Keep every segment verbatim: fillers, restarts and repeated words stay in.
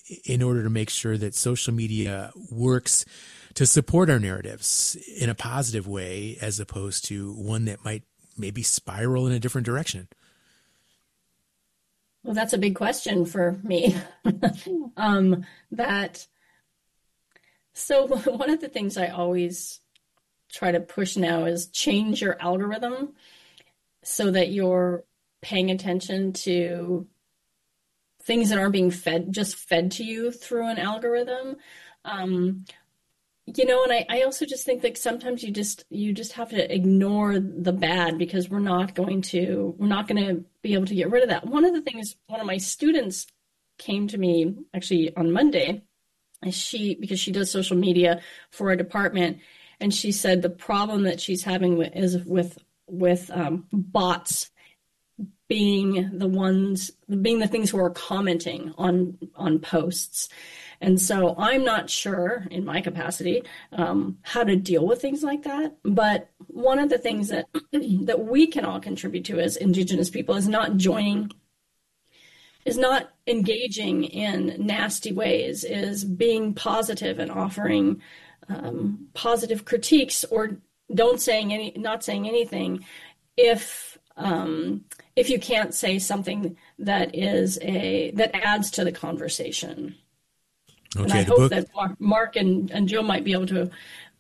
in order to make sure that social media works to support our narratives in a positive way, as opposed to one that might maybe spiral in a different direction? Well, that's a big question for me. um, that so one of the things I always try to push now is change your algorithm so that you're paying attention to things that aren't being fed, just fed to you through an algorithm. Um, you know, and I, I also just think that sometimes you just you just have to ignore the bad, because we're not going to we're not going to be able to get rid of that. One of the things, one of my students came to me actually on Monday, and she because she does social media for a department, and she said the problem that she's having with, is with with um, bots being the ones being the things who are commenting on on posts. And so I'm not sure in my capacity um, how to deal with things like that. But one of the things that that we can all contribute to as Indigenous people is not joining, is not engaging in nasty ways, is being positive and offering um, positive critiques, or don't saying any, not saying anything if um, if you can't say something that is a that adds to the conversation. Okay, and I the hope book. that Mark and, and Joe might be able to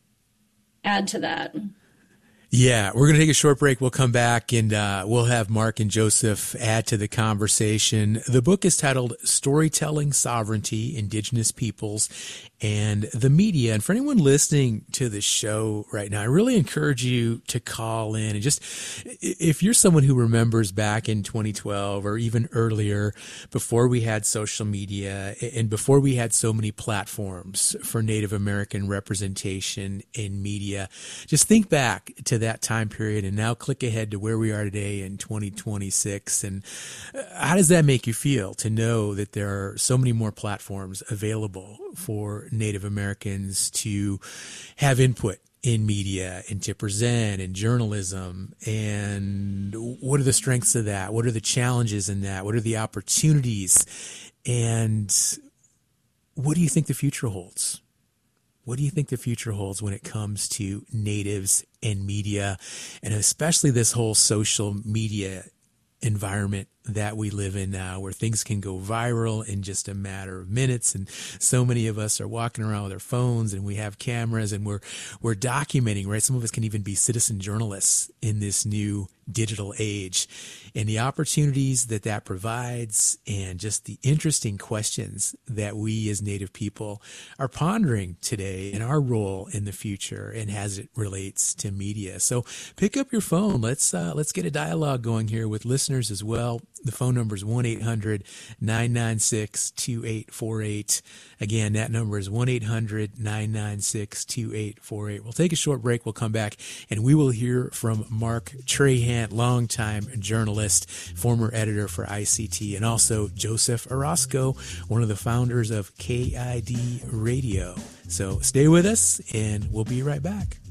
add to that. Yeah, we're going to take a short break. We'll come back and uh, we'll have Mark and Joseph add to the conversation. The book is titled Storytelling Sovereignty, Indigenous Peoples and the Media. And for anyone listening to the show right now, I really encourage you to call in and just, if you're someone who remembers back in twenty twelve or even earlier, before we had social media and before we had so many platforms for Native American representation in media, just think back to that time period and now click ahead to where we are today in twenty twenty-six. And how does that make you feel to know that there are so many more platforms available for Native Americans to have input in media and to present in journalism? And what are the strengths of that? What are the challenges in that? What are the opportunities? And what do you think the future holds? What do you think the future holds when it comes to natives and media, and especially this whole social media environment that we live in now, where things can go viral in just a matter of minutes, and so many of us are walking around with our phones, and we have cameras, and we're we're documenting, right? Some of us can even be citizen journalists in this new digital age, and the opportunities that that provides, and just the interesting questions that we as Native people are pondering today in our role in the future and as it relates to media. So pick up your phone. Let's uh, let's get a dialogue going here with listeners as well. The phone number is one eight hundred nine nine six two eight four eight. Again, that number is one eight hundred nine nine six two eight four eight. We'll take a short break. We'll come back and we will hear from Mark Trahan, longtime journalist, former editor for I C T, and also Joseph Orozco, one of the founders of K I D Radio. So stay with us and we'll be right back.